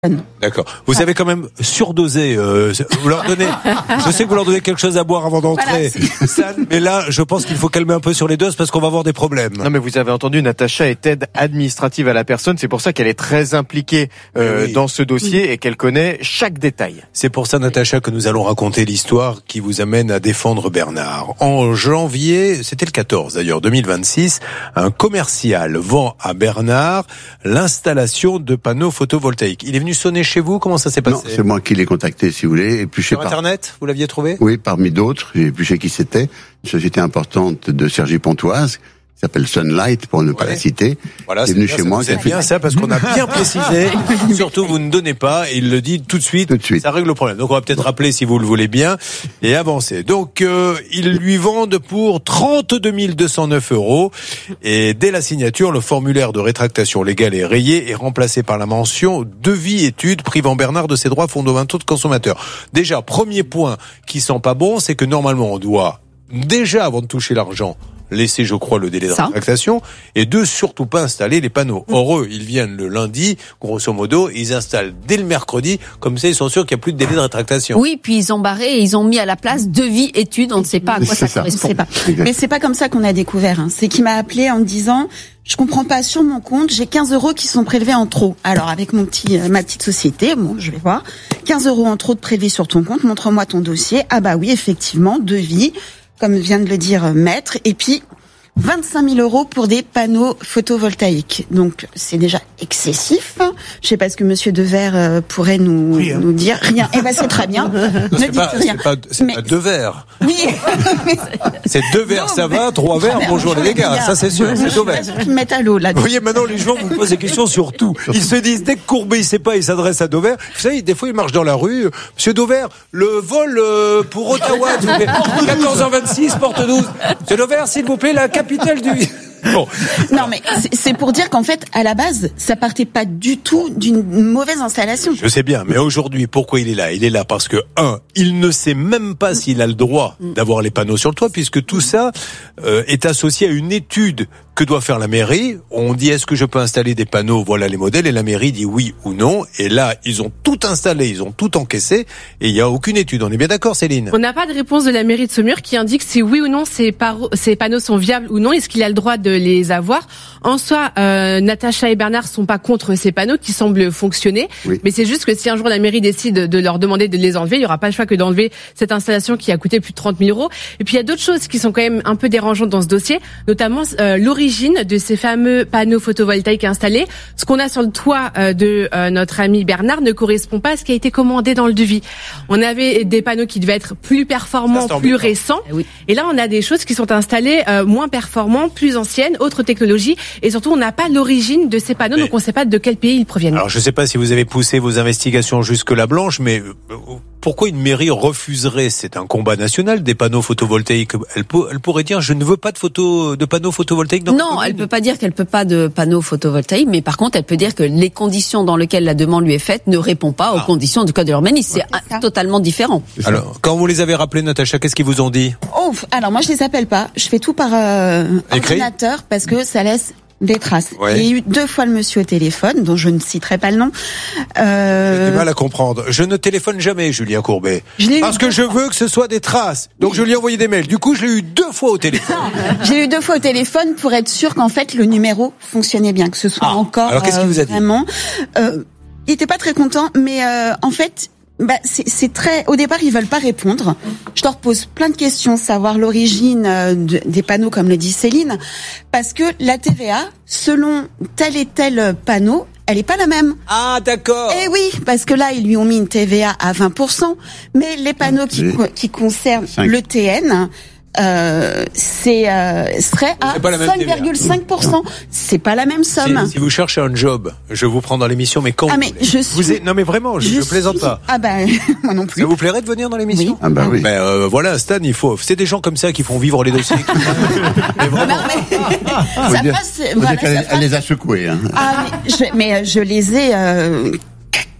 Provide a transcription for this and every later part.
D'accord. Vous avez quand même surdosé. Vous leur donnez. Je sais que vous leur donnez quelque chose à boire avant d'entrer. Voilà, mais là, je pense qu'il faut calmer un peu sur les doses parce qu'on va avoir des problèmes. Non, mais vous avez entendu, Natacha est aide administrative à la personne. C'est pour ça qu'elle est très impliquée dans ce dossier et qu'elle connaît chaque détail. C'est pour ça, Natacha, que nous allons raconter l'histoire qui vous amène à défendre Bernard. En janvier, c'était le 14 d'ailleurs, 2026, un commercial vend à Bernard l'installation de panneaux photovoltaïques. Il est venu sonner chez vous, comment ça s'est passé? Non, c'est moi qui l'ai contacté, si vous voulez. Et puis, sur Internet, vous l'aviez trouvé? Oui, parmi d'autres. J'ai pu chez qui c'était. Une société importante de Cergy-Pontoise, qui s'appelle Sunlight, pour ne pas la citer. Voilà, c'est venu chez moi. C'est bien ça, parce qu'on a bien précisé. Surtout, vous ne donnez pas, et il le dit tout de suite. Ça règle le problème. Donc, on va peut-être rappeler, si vous le voulez bien, et avancer. Donc, ils lui vendent pour 32 209 €. Et dès la signature, le formulaire de rétractation légale est rayé et remplacé par la mention devis études privant Bernard de ses droits fondamentaux de consommateur. Déjà, premier point qui sent pas bon, c'est que normalement, on doit, déjà avant de toucher l'argent, laisser, je crois, le délai de rétractation, et surtout pas installer les panneaux. Or, eux, ils viennent le lundi, grosso modo, ils installent dès le mercredi, comme ça, ils sont sûrs qu'il n'y a plus de délai de rétractation. Oui, puis ils ont barré et ils ont mis à la place devis, études, on ne sait pas à quoi ça correspond. Mais c'est pas comme ça qu'on a découvert. C'est qu'il m'a appelé en me disant, je comprends pas, sur mon compte, j'ai 15 € qui sont prélevés en trop. Alors, avec ma petite société, bon, je vais voir, 15 € en trop de prélevés sur ton compte, montre-moi ton dossier. Ah bah oui, effectivement, devis, comme vient de le dire Maître, et puis 25 000 € pour des panneaux photovoltaïques. Donc, c'est déjà excessif. Je sais pas ce que Monsieur Devers pourrait nous dire. Rien. Eh ben, c'est très bien. Non, c'est pas Devers. Oui. C'est 2 verres, ça va, 3 verres, bonjour les gars. Ça, c'est sûr, c'est Devers. Ils me mettent à l'eau, là. Vous voyez, maintenant, les gens vous posent des questions sur tout. Ils se disent, dès que Courbet, il sait pas, il s'adresse à Devers. Vous savez, des fois, il marche dans la rue. Monsieur Devers, le vol, pour Ottawa, 14h26, porte 12. Monsieur Devers, s'il vous plaît, la capitale du... Bon. Non, mais c'est pour dire qu'en fait, à la base, ça partait pas du tout d'une mauvaise installation. Je sais bien, mais aujourd'hui, pourquoi il est là? Il est là parce que, il ne sait même pas s'il a le droit d'avoir les panneaux sur le toit, puisque tout ça est associé à une étude que doit faire la mairie. On dit, est-ce que je peux installer des panneaux? Voilà les modèles, et la mairie dit oui ou non. Et là, ils ont tout installé, ils ont tout encaissé, et il n'y a aucune étude. On est bien d'accord, Céline? On n'a pas de réponse de la mairie de Saumur qui indique si oui ou non ces panneaux sont viables ou non. Est-ce qu'il a le droit de les avoir? En soi, Natacha et Bernard sont pas contre ces panneaux qui semblent fonctionner, mais c'est juste que si un jour la mairie décide de leur demander de les enlever, il y aura pas le choix que d'enlever cette installation qui a coûté plus de 30 000 €. Et puis il y a d'autres choses qui sont quand même un peu dérangeantes dans ce dossier, notamment l'origine de ces fameux panneaux photovoltaïques installés. Ce qu'on a sur le toit de notre ami Bernard ne correspond pas à ce qui a été commandé dans le devis. On avait des panneaux qui devaient être plus performants, plus récents, et là on a des choses qui sont installées moins performants, plus anciennes, autres technologies, et surtout on n'a pas l'origine de ces panneaux, donc on ne sait pas de quel pays ils proviennent. Alors je ne sais pas si vous avez poussé vos investigations jusque-là, Blanche, mais pourquoi une mairie refuserait, c'est un combat national, des panneaux photovoltaïques? Elle pourrait dire, je ne veux pas de panneaux photovoltaïques dans Non, elle peut pas dire qu'elle peut pas de panneaux photovoltaïques, mais par contre, elle peut dire que les conditions dans lesquelles la demande lui est faite ne répondent pas aux conditions du code de l'urbanisme. C'est totalement différent. Alors, quand vous les avez rappelés, Natacha, qu'est-ce qu'ils vous ont dit? Alors moi, je les appelle pas. Je fais tout par ordinateur parce que ça laisse des traces. Il y a eu 2 fois le monsieur au téléphone, dont je ne citerai pas le nom. J'ai du mal à comprendre. Je ne téléphone jamais, Julien Courbet. Parce que je veux que ce soit des traces. Donc je lui ai envoyé des mails. Du coup, je l'ai eu 2 fois au téléphone. J'ai eu 2 fois au téléphone pour être sûr qu'en fait le numéro fonctionnait bien, que ce soit encore. Alors qu'est-ce qu'il vous a dit? Vraiment. Il était pas très content, mais en fait. C'est très. Au départ, ils veulent pas répondre. Je leur pose plein de questions, savoir l'origine des panneaux, comme le dit Céline, parce que la TVA, selon tel et tel panneau, elle est pas la même. Ah, d'accord. Eh oui, parce que là, ils lui ont mis une TVA à 20%, mais les panneaux qui concernent le TN. Serait à 5,5%. C'est pas la même somme. Si vous cherchez un job, je vous prends dans l'émission, mais quand non mais vraiment, je plaisante pas. Ah ben, moi non plus. Ça vous plairait de venir dans l'émission? Ah bah oui. Voilà, Stan, c'est des gens comme ça qui font vivre les dossiers. Mais vraiment. Ça passe, elle les a secoués, hein. Mais je les ai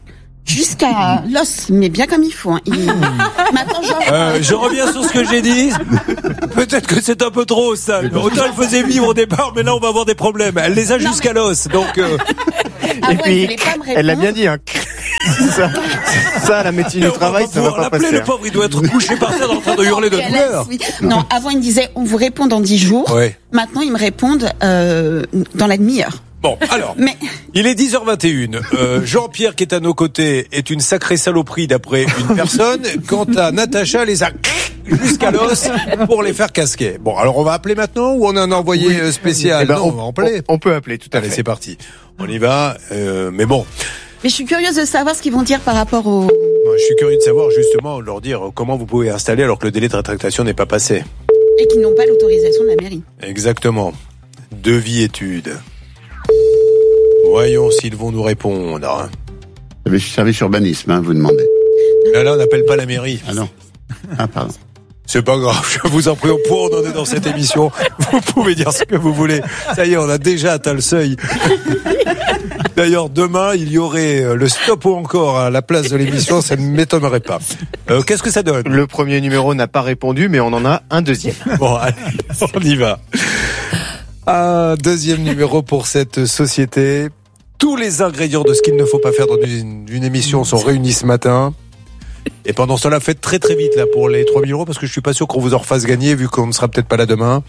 jusqu'à l'os, mais bien comme il faut. Hein. Maintenant, je reviens sur ce que j'ai dit. Peut-être que c'est un peu trop, ça. Autant elle faisait vivre au départ, mais là, on va avoir des problèmes. Elle les a jusqu'à l'os, donc... Et puis, elle l'a bien dit, hein. Ça, la médecine du travail, ça va pas passer. Le pauvre, il doit être couché par terre en train de hurler de douleur. Non, avant, il me disait, on vous répond dans 10 jours. Ouais. Maintenant, ils me répondent dans la demi-heure. Bon, alors, il est 10h21. Jean-Pierre, qui est à nos côtés, est une sacrée saloperie d'après une personne. Quant à Natacha, les a jusqu'à l'os pour les faire casquer. Bon, alors on va appeler maintenant ou on a un envoyé spécial? Non, on va appeler. On peut appeler, tout à fait. Allez, c'est parti. On y va, mais bon. Mais je suis curieuse de savoir ce qu'ils vont dire par rapport au... Je suis curieux de savoir justement, leur dire comment vous pouvez installer alors que le délai de rétractation n'est pas passé. Et qu'ils n'ont pas l'autorisation de la mairie. Exactement. Devis études. Voyons s'ils vont nous répondre. Service urbanisme, vous demandez. Là, on n'appelle pas la mairie. Ah non. Ah, pardon. C'est pas grave, je vous en prie, on en est dans cette émission. Vous pouvez dire ce que vous voulez. Ça y est, on a déjà atteint le seuil. D'ailleurs, demain, il y aurait le stop ou encore à la place de l'émission, ça ne m'étonnerait pas. Qu'est-ce que ça donne? Le premier numéro n'a pas répondu, mais on en a un deuxième. Bon, allez, on y va. Un deuxième numéro pour cette société. Tous les ingrédients de ce qu'il ne faut pas faire dans une émission sont réunis ce matin. Et pendant cela, faites très très vite là pour les 3 000 euros parce que je suis pas sûr qu'on vous en refasse gagner vu qu'on ne sera peut-être pas là demain.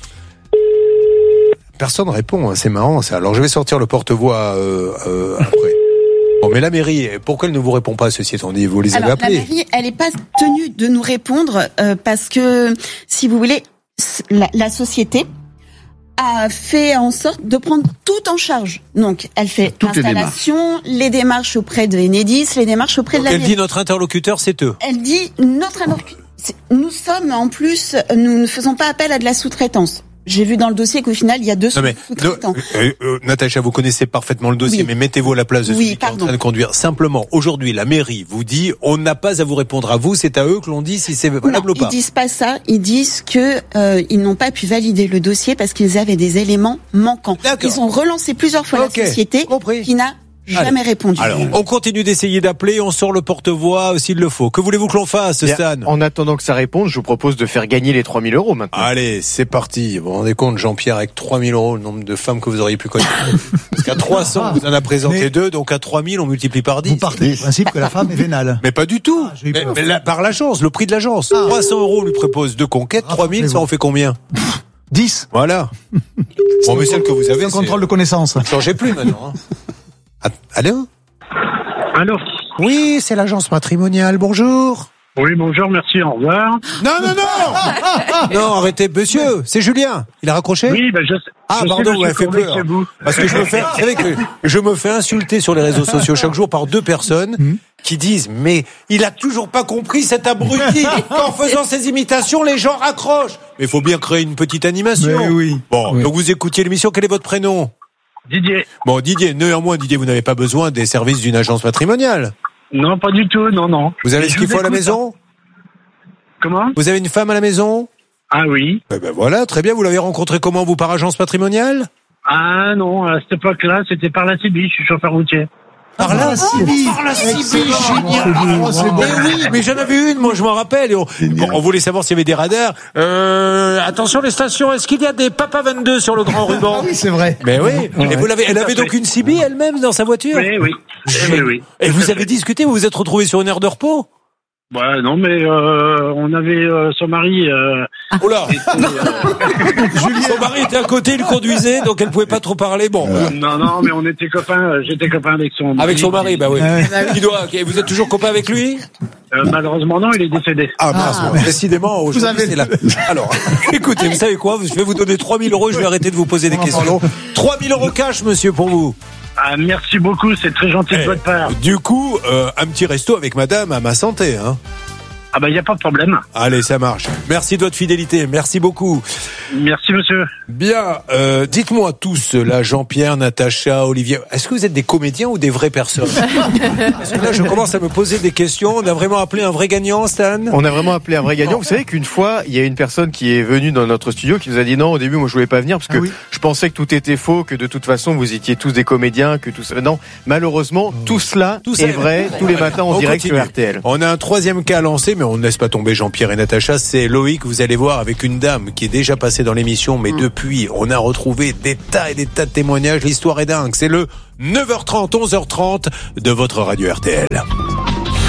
Personne répond, hein, c'est marrant ça. Alors je vais sortir le porte-voix après. Bon, mais la mairie, pourquoi elle ne vous répond pas, ceci étant dit? Vous les avez appelés? La mairie, elle n'est pas tenue de nous répondre parce que, si vous voulez, la société a fait en sorte de prendre tout en charge. Donc, elle fait l'installation, les démarches auprès de Enedis, les démarches auprès de la mairie. Elle dit notre interlocuteur, c'est eux. Elle dit notre interlocuteur. Nous sommes, en plus, nous ne faisons pas appel à de la sous-traitance. J'ai vu dans le dossier qu'au final, il y a 2 sous-traitants. Natacha, vous connaissez parfaitement le dossier, mais mettez-vous à la place de celui qui est en train de conduire. Simplement, aujourd'hui, la mairie vous dit, on n'a pas à vous répondre à vous, c'est à eux que l'on dit si c'est valable ou pas. Ils disent pas ça, ils disent que ils n'ont pas pu valider le dossier parce qu'ils avaient des éléments manquants. D'accord. Ils ont relancé plusieurs fois la société qui n'a jamais répondu. Alors, on continue d'essayer d'appeler, on sort le porte-voix s'il le faut. Que voulez-vous que l'on fasse, Stan? En attendant que ça réponde, je vous propose de faire gagner les 3 000 euros maintenant. Allez, c'est parti. Vous vous rendez compte, Jean-Pierre, avec 3 000 euros, le nombre de femmes que vous auriez pu connaître. Parce qu'à 300, vous en a présenté 2, donc à 3 000, on multiplie par 10. Vous partez du principe que la femme est vénale. Mais pas du tout. Mais là, par l'agence, le prix de l'agence. 300 euros, on lui propose 2 conquêtes, 3 000, ça en fait combien? 10. Voilà. Bon, mais celle que vous avez, c'est un contrôle de connaissance. Ne changez plus maintenant. Allô? Allô? Oui, c'est l'agence matrimoniale, bonjour. Oui, bonjour, merci, au revoir. Non, non, non. Non, arrêtez, monsieur, c'est Julien. Il a raccroché? Oui, ben je sais. Ah, pardon, vous m'avez fait peur. Parce que je me fais insulter sur les réseaux sociaux chaque jour par 2 personnes qui disent, mais il a toujours pas compris cet abruti qu'en faisant ses imitations, les gens raccrochent. Mais il faut bien créer une petite animation. Mais oui. Bon, donc vous écoutiez l'émission, quel est votre prénom? Didier. Bon, Didier, néanmoins, Didier, vous n'avez pas besoin des services d'une agence matrimoniale. Non, pas du tout, non. Vous avez ce qu'il faut à la maison? Comment? Vous avez une femme à la maison? Ah oui. Eh ben voilà, très bien. Vous l'avez rencontré comment, vous, par agence matrimoniale? Ah non, à cette époque-là, c'était par la CB, je suis chauffeur routier. Par la CB, génial. Mais oui, mais j'en avais une, moi je m'en rappelle. On voulait savoir s'il y avait des radars. Attention les stations, est-ce qu'il y a des Papa 22 sur le grand ruban? Ah oui, c'est vrai. Mais oui. Et elle avait donc une CB elle-même dans sa voiture? Oui. Oui. Et vous avez discuté, vous vous êtes retrouvés sur une aire de repos? Ouais, non, mais on avait son mari. Oh là. Son mari était à côté, il conduisait, donc elle pouvait pas trop parler. Bon. Non, mais on était copains. J'étais copain avec son mari. Avec son mari, bah oui. Vous êtes toujours copain avec lui? Malheureusement, non, il est décédé. Ah mince, décidément. Vous avez. C'est là. Alors, écoutez, vous savez quoi? Je vais vous donner 3 000 euros. Je vais arrêter de vous poser des questions. 3 000 euros cash, monsieur, pour vous. Ah, merci beaucoup, c'est très gentil de votre part. Du coup, un petit resto avec madame à ma santé, hein. Ah bah, il n'y a pas de problème. Allez, ça marche. Merci de votre fidélité, merci beaucoup. Merci, monsieur. Bien, dites-moi tous, là, Jean-Pierre, Natacha, Olivier, est-ce que vous êtes des comédiens ou des vraies personnes? Parce que là, je commence à me poser des questions. On a vraiment appelé un vrai gagnant, Stan? On a vraiment appelé un vrai gagnant. Vous savez qu'une fois, il y a une personne qui est venue dans notre studio qui nous a dit non, au début, moi, je voulais pas venir parce que je pensais que tout était faux, que de toute façon, vous étiez tous des comédiens, que tout ça. Non, malheureusement, tout cela est vrai tous les matins en direct sur RTL. On a un troisième cas à lancer, mais on ne laisse pas tomber Jean-Pierre et Natacha. C'est Loïc, vous allez voir, avec une dame qui est déjà passée dans l'émission, mais depuis, on a retrouvé des tas et des tas de témoignages. L'histoire est dingue. C'est le 9h30, 11h30 de votre radio RTL.